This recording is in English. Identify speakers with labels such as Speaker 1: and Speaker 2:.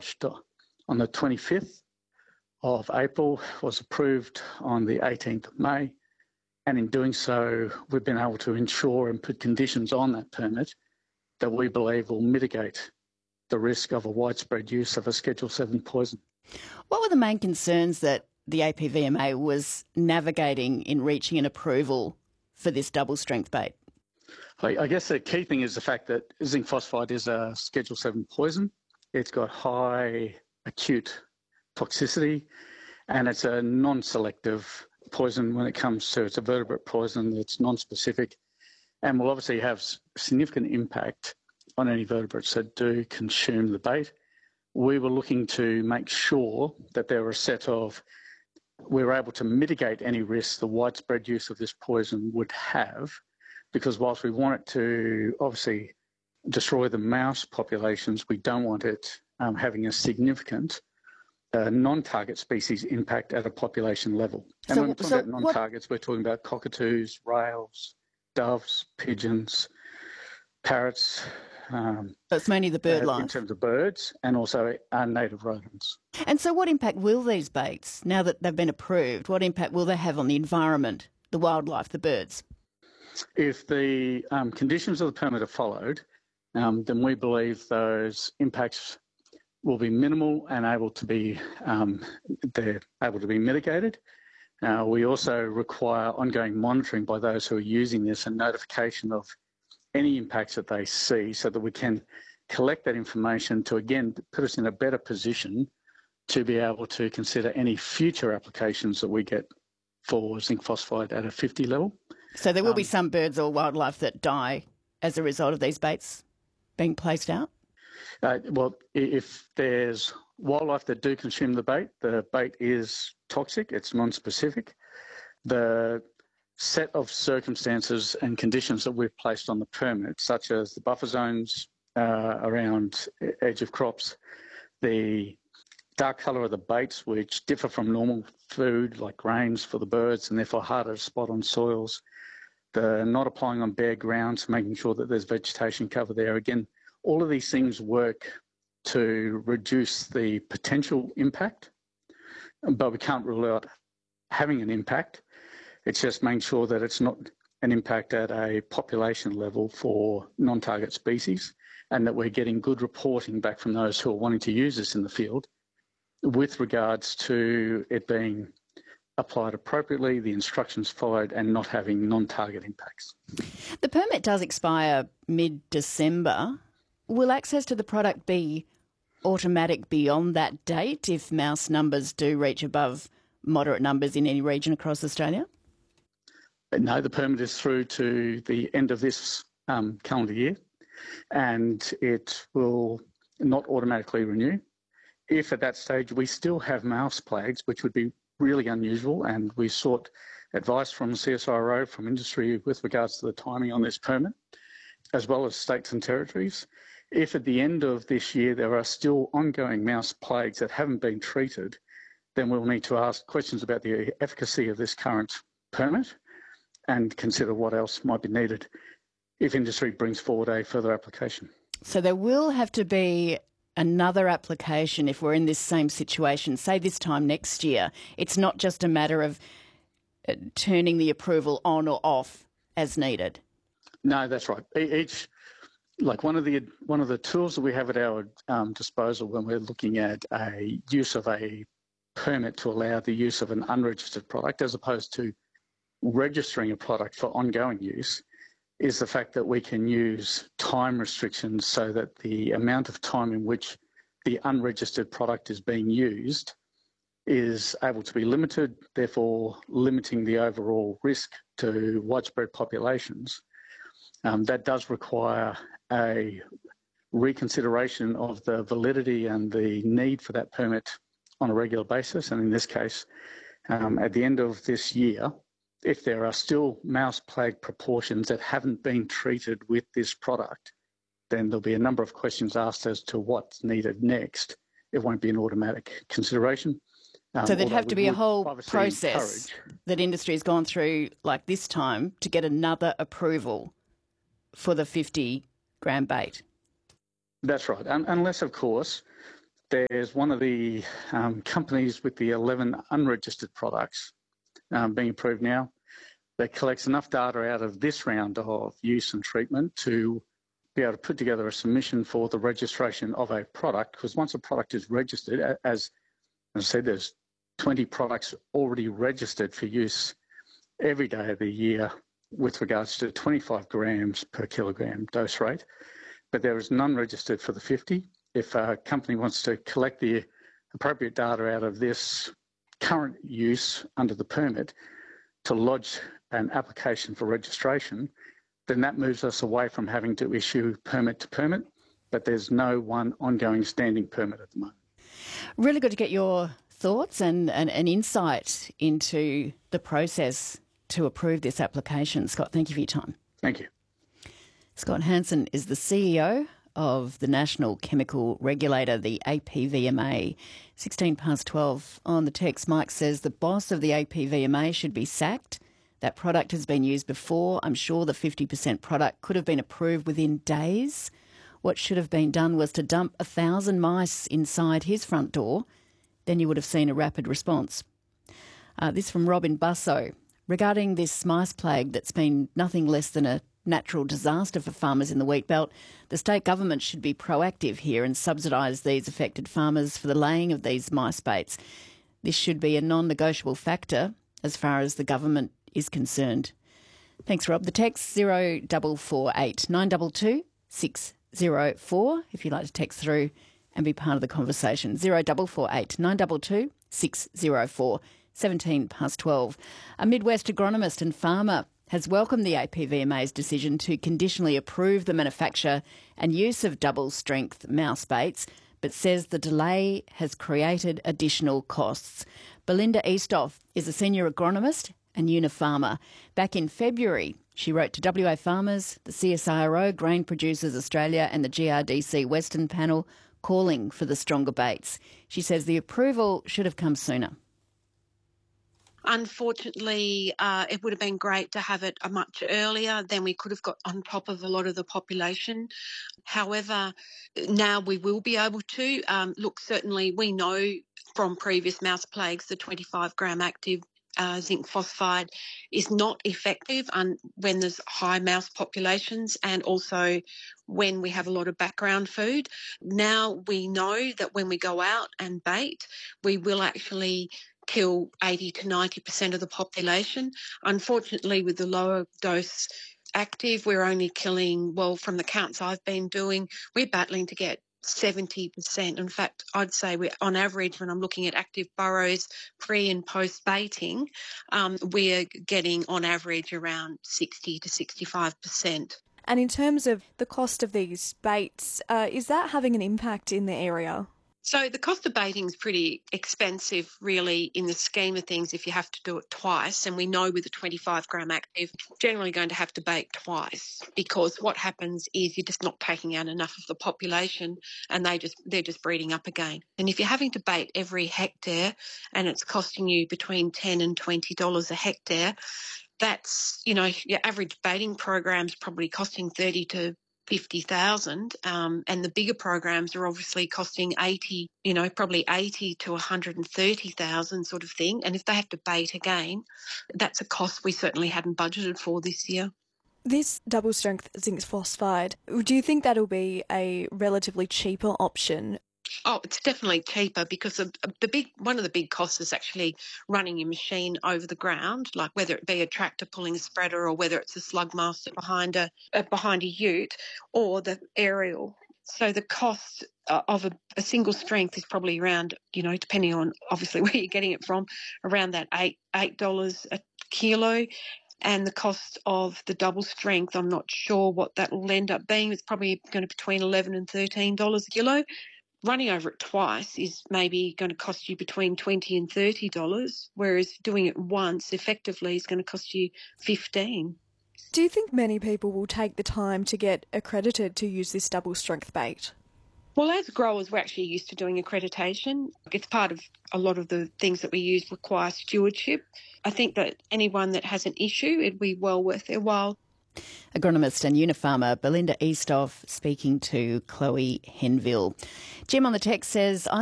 Speaker 1: lodged on the 25th of April, was approved on the 18th of May, and in doing so, we've been able to ensure and put conditions on that permit that we believe will mitigate the risk of a widespread use of a Schedule 7 poison.
Speaker 2: What were the main concerns that the APVMA was navigating in reaching an approval for this double-strength bait?
Speaker 1: I guess the key thing is the fact that zinc phosphide is a Schedule 7 poison. It's got high acute toxicity, and it's a non-selective poison when it comes to, it's a vertebrate poison that's non-specific and will obviously have significant impact on any vertebrates that do consume the bait. We were looking to make sure that there were a set of, we were able to mitigate any risks the widespread use of this poison would have, because whilst we want it to obviously destroy the mouse populations, we don't want it having a significant non-target species impact at a population level. And when we're talking about non-targets, we're talking about cockatoos, rails, doves, pigeons, parrots.
Speaker 2: It's mainly the bird life.
Speaker 1: In terms of birds and also native rodents.
Speaker 2: And so what impact will these baits, now that they've been approved, what impact will they have on the environment, the wildlife, the birds?
Speaker 1: If the conditions of the permit are followed, then we believe those impacts will be minimal and they're able to be mitigated. We also require ongoing monitoring by those who are using this and notification of any impacts that they see so that we can collect that information to, again, put us in a better position to be able to consider any future applications that we get for zinc phosphide at a 50 level.
Speaker 2: So there will be some birds or wildlife that die as a result of these baits being placed out?
Speaker 1: Well, if there's wildlife that do consume the bait is toxic, it's non-specific. The set of circumstances and conditions that we've placed on the permit, such as the buffer zones around edge of crops, the dark colour of the baits, which differ from normal food like grains for the birds and therefore harder to spot on soils, the not applying on bare grounds, making sure that there's vegetation cover there. Again, all of these things work to reduce the potential impact, but we can't rule out having an impact. It's just making sure that it's not an impact at a population level for non-target species and that we're getting good reporting back from those who are wanting to use this in the field with regards to it being applied appropriately, the instructions followed, and not having non-target impacts.
Speaker 2: The permit does expire mid-December. Will access to the product be automatic beyond that date if mouse numbers do reach above moderate numbers in any region across Australia?
Speaker 1: No, the permit is through to the end of this calendar year, and it will not automatically renew. If at that stage we still have mouse plagues, which would be really unusual, and we sought advice from CSIRO, from industry with regards to the timing on this permit, as well as states and territories. If at the end of this year there are still ongoing mouse plagues that haven't been treated, then we'll need to ask questions about the efficacy of this current permit and consider what else might be needed if industry brings forward a further application.
Speaker 2: So there will have to be another application if we're in this same situation, say this time next year. It's not just a matter of turning the approval on or off as needed.
Speaker 1: No, that's right. One of the tools that we have at our disposal when we're looking at a use of a permit to allow the use of an unregistered product as opposed to registering a product for ongoing use is the fact that we can use time restrictions so that the amount of time in which the unregistered product is being used is able to be limited, therefore limiting the overall risk to widespread populations. That does require a reconsideration of the validity and the need for that permit on a regular basis. And in this case, at the end of this year, if there are still mouse plague proportions that haven't been treated with this product, then there'll be a number of questions asked as to what's needed next. It won't be an automatic consideration.
Speaker 2: So there'd have to be a whole process that industry has gone through like this time to get another approval for the 50-gram bait.
Speaker 1: That's right. Unless, of course, there's one of the companies with the 11 unregistered products being approved now that collects enough data out of this round of use and treatment to be able to put together a submission for the registration of a product, because once a product is registered, as I said, there's 20 products already registered for use every day of the year with regards to 25 grams per kilogram dose rate, but there is none registered for the 50. If a company wants to collect the appropriate data out of this current use under the permit to lodge an application for registration, then that moves us away from having to issue permit to permit, but there's no one ongoing standing permit at the moment.
Speaker 2: Really good to get your thoughts and insight into the process to approve this application. Scott, thank you for your time.
Speaker 1: Thank you.
Speaker 2: Scott Hansen is the CEO of the National Chemical Regulator, the APVMA. 12 on the text. Mike says the boss of the APVMA should be sacked. That product has been used before. I'm sure the 50% product could have been approved within days. What should have been done was to dump 1,000 mice inside his front door. Then you would have seen a rapid response. This from Robin Busso. Regarding this mice plague that's been nothing less than a natural disaster for farmers in the wheat belt, the state government should be proactive here and subsidise these affected farmers for the laying of these mice baits. This should be a non-negotiable factor as far as the government is concerned. Thanks, Rob. The text 0448 922 604 if you'd like to text through and be part of the conversation. 0448 922 604. 12. A Midwest agronomist and farmer has welcomed the APVMA's decision to conditionally approve the manufacture and use of double-strength mouse baits, but says the delay has created additional costs. Belinda Eastoff is a senior agronomist and Unifarmer. Back in February, she wrote to WA farmers, the CSIRO, Grain Producers Australia and the GRDC Western Panel calling for the stronger baits. She says the approval should have come sooner.
Speaker 3: Unfortunately, it would have been great to have it much earlier. Then we could have got on top of a lot of the population. However, now we will be able to. Look, certainly we know from previous mouse plagues the 25-gram active zinc phosphide is not effective when there's high mouse populations and also when we have a lot of background food. Now we know that when we go out and bait, we will actually kill 80 to 90% of the population. Unfortunately, with the lower dose active, we're only killing, well, from the counts I've been doing, we're battling to get 70%. In fact, I'd say we're on average, when I'm looking at active burrows pre and post baiting, we're getting on average around 60 to 65%.
Speaker 4: And in terms of the cost of these baits, is that having an impact in the area?
Speaker 3: So the cost of baiting is pretty expensive, really, in the scheme of things if you have to do it twice. And we know with a 25-gram active, generally going to have to bait twice because what happens is you're just not taking out enough of the population and they're just breeding up again. And if you're having to bait every hectare and it's costing you between $10 and $20 a hectare, that's, your average baiting program's probably costing 30 to 50,000, and the bigger programs are obviously costing 80, probably 80 to 130,000 sort of thing. And if they have to bait again, that's a cost we certainly hadn't budgeted for this year.
Speaker 4: This double strength zinc phosphide, do you think that'll be a relatively cheaper option?
Speaker 3: Oh, it's definitely cheaper because one of the big costs is actually running your machine over the ground, like whether it be a tractor pulling a spreader or whether it's a slug master behind a ute or the aerial. So the cost of a single strength is probably around, depending on obviously where you're getting it from, around that $8 a kilo. And the cost of the double strength, I'm not sure what that will end up being. It's probably going to be between $11 and $13 a kilo. Running over it twice is maybe going to cost you between $20 and $30, whereas doing it once effectively is going to cost you $15.
Speaker 4: Do you think many people will take the time to get accredited to use this double strength bait?
Speaker 3: Well, as growers, we're actually used to doing accreditation. It's part of a lot of the things that we use require stewardship. I think that anyone that has an issue, it'd be well worth their while.
Speaker 2: Agronomist and Unifarmer Belinda Eastoff speaking to Chloe Henville. Jim on the text says, I